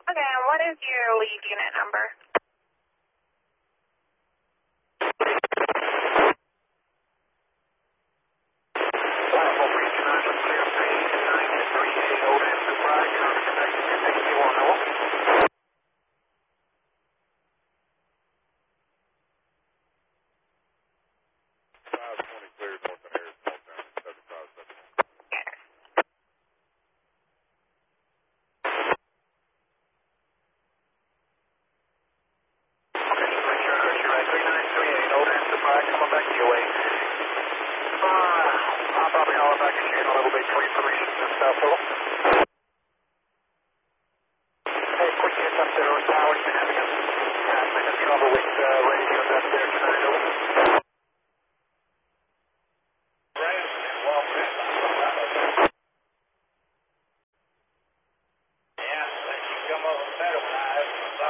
Okay, and what is your lead unit number? Coming back your way. I'll probably holler back at you in a little bit for information and stuff, Phil. Hey, quick hit up there on tower, having trouble with radios up there tonight, over. Yeah, they can come up better when I have some